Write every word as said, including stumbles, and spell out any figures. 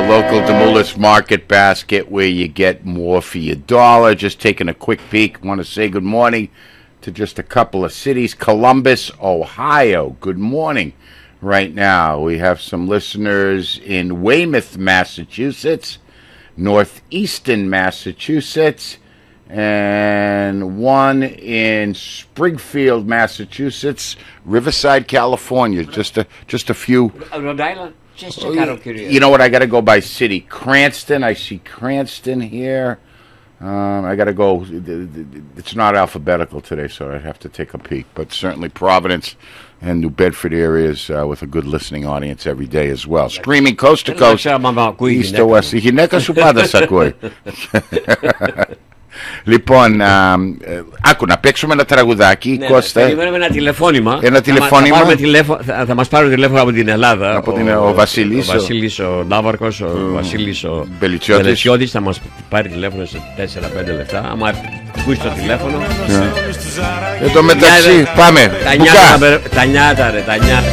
local Demoulas Market Basket, where you get more for your dollar. Just taking a quick peek. Want to say good morning to just a couple of cities. Columbus, Ohio. Good morning. Right now, we have some listeners in Weymouth, Massachusetts, northeastern Massachusetts, and one in Springfield, Massachusetts, Riverside, California. Just a just a few. Rhode Island. Just oh, you know what? I got to go by city. Cranston. I see Cranston here. Um, I got to go. It's not alphabetical today, so I have to take a peek. But certainly Providence and New Bedford areas uh, with a good listening audience every day as well. Streaming coast to coast, east to west. Η γυναίκα σου πάντα σ' ακούει. Λοιπόν, α, άκου να παίξουμε ένα τραγουδάκι, ναι, Κώστα. Περιμένουμε ένα τηλεφώνημα. Ένα τηλεφώνημα. Θα, θα, τηλέφω, θα, θα μας πάρουν τηλέφωνο από την Ελλάδα. Από ο, την, ο, ο Βασίλης. Ο Βασίλης ο Ναύαρχος, ο mm. Βασίλης ο Μπελιτσιώτης. Θα μας πάρει τηλέφωνο σε τέσσερα πέντε λεπτά. Άμα ακούσει το τηλέφωνο. Εν τω μεταξύ, πάμε. Τα νιάτα ρε, τα νιάτα.